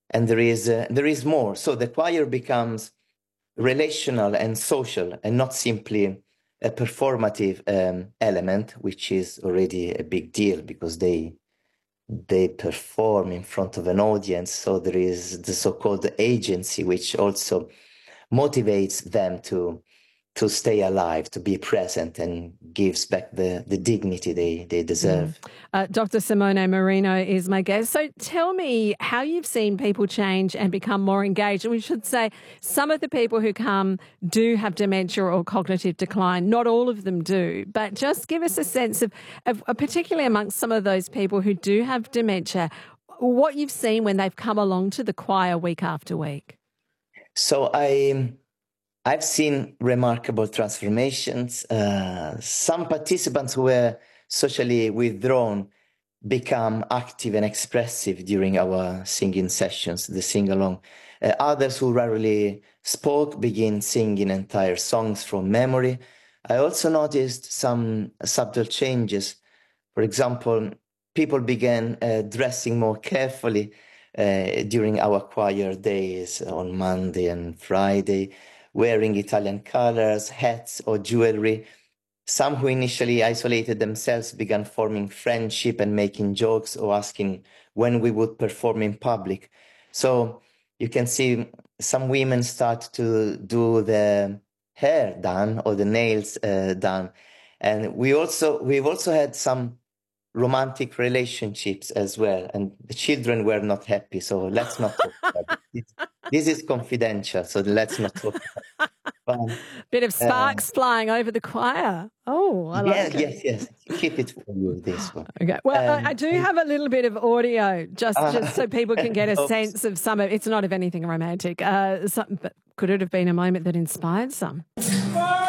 and there is more. So the choir becomes relational and social, and not simply a performative element, which is already a big deal because they perform in front of an audience. So there is the so-called agency, which also motivates them to stay alive, to be present, and gives back the dignity they deserve. Dr. Simone Marino is my guest. So tell me how you've seen people change and become more engaged. And we should say some of the people who come do have dementia or cognitive decline. Not all of them do. But just give us a sense of particularly amongst some of those people who do have dementia, what you've seen when they've come along to the choir week after week. So I've seen remarkable transformations. Some participants who were socially withdrawn become active and expressive during our singing sessions, the sing-along. Others who rarely spoke begin singing entire songs from memory. I also noticed some subtle changes. For example, people began dressing more carefully during our choir days on Monday and Friday, wearing Italian colors, hats, or jewelry. Some who initially isolated themselves began forming friendship and making jokes or asking when we would perform in public. So you can see some women start to do the hair done or the nails done. And we've also had some romantic relationships as well, and the children were not happy, so let's not talk about it. This is confidential, so let's not talk about it. Bit of sparks flying over the choir. Oh, I like it. Yes. Keep it for you, this one. Okay. Well, I do have a little bit of audio just so people can get a sense of some of. It's not of anything romantic. But could it have been a moment that inspired some?